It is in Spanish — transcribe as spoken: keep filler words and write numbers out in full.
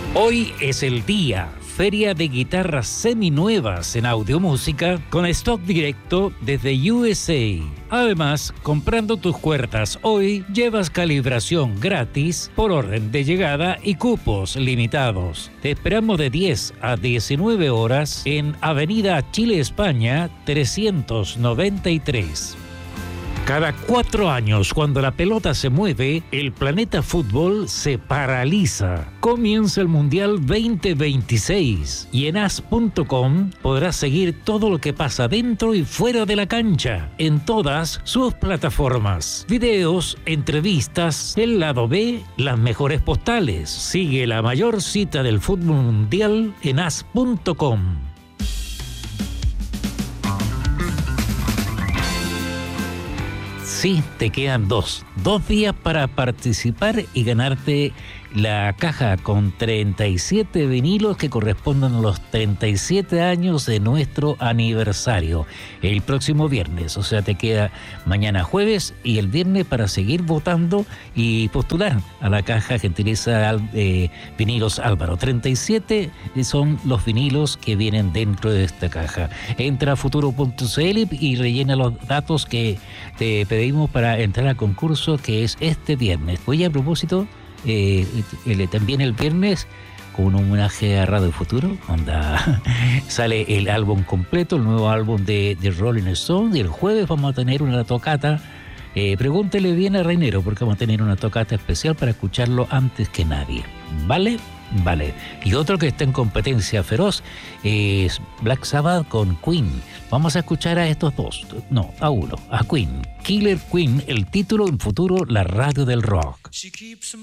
Hoy es el día. Feria de guitarras seminuevas en audiomúsica con stock directo desde U S A. Además, comprando tus cuerdas hoy, llevas calibración gratis por orden de llegada y cupos limitados. Te esperamos de diez a diecinueve horas en Avenida Chile, España, trescientos noventa y tres. Cada cuatro años, cuando la pelota se mueve, el planeta fútbol se paraliza. Comienza el Mundial veinte veintiséis y en as punto com podrás seguir todo lo que pasa dentro y fuera de la cancha, en todas sus plataformas. Videos, entrevistas, el lado B, las mejores postales. Sigue la mayor cita del fútbol mundial en as punto com. Sí, te quedan dos. Dos días para participar y ganarte la caja con treinta y siete vinilos que corresponden a los treinta y siete años de nuestro aniversario. El próximo viernes, o sea, te queda mañana jueves y el viernes para seguir votando y postular a la caja Gentileza eh, Vinilos Álvaro. treinta y siete son los vinilos que vienen dentro de esta caja. Entra a futuro punto c l y rellena los datos que te pedimos para entrar al concurso, que es este viernes. Oye, a propósito, eh, el, también el viernes, con un homenaje a Radio Futuro, onda, sale el álbum completo, el nuevo álbum de, de Rolling Stones, y el jueves vamos a tener una tocata. Eh, pregúntele bien a Reinero, porque vamos a tener una tocata especial para escucharlo antes que nadie. ¿Vale? Vale. Y otro que está en competencia feroz es Black Sabbath con Queen. Vamos a escuchar a estos dos. No, a uno. A Queen. Killer Queen, el título en futuro, la radio del rock.